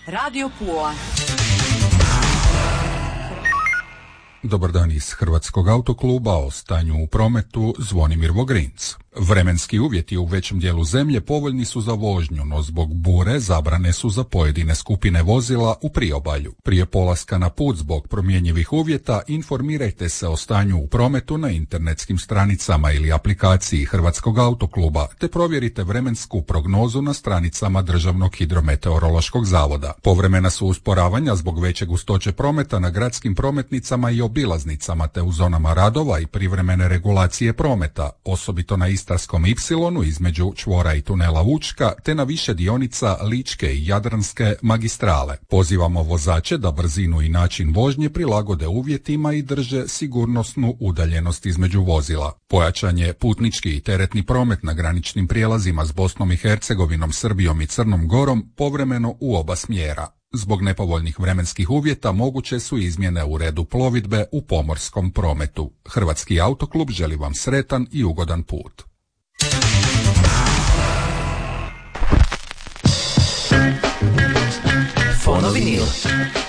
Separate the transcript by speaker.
Speaker 1: Radio Pula.
Speaker 2: Dobar dan iz Hrvatskog autokluba, o stanju u prometu Zvonimir Vogrinc. Vremenski uvjeti u većem dijelu zemlje povoljni su za vožnju, no zbog bure zabrane su za pojedine skupine vozila u priobalju. Prije polaska na put zbog promjenjivih uvjeta informirajte se o stanju u prometu na internetskim stranicama ili aplikaciji Hrvatskog autokluba, te provjerite vremensku prognozu na stranicama Državnog hidrometeorološkog zavoda. Povremena su usporavanja zbog veće gustoće prometa na gradskim prometnicama i obilaznicama, te u zonama radova i privremene regulacije prometa, osobito na Istarskom ipsilonu između čvora i tunela Učka, te na više dionica Ličke i Jadranske magistrale. Pozivamo vozače da brzinu i način vožnje prilagode uvjetima i drže sigurnosnu udaljenost između vozila. Pojačan je putnički i teretni promet na graničnim prijelazima s Bosnom i Hercegovinom, Srbijom i Crnom Gorom povremeno u oba smjera. Zbog nepovoljnih vremenskih uvjeta moguće su izmjene u redu plovidbe u pomorskom prometu. Hrvatski autoklub želi vam sretan i ugodan put.
Speaker 1: Fonovinil.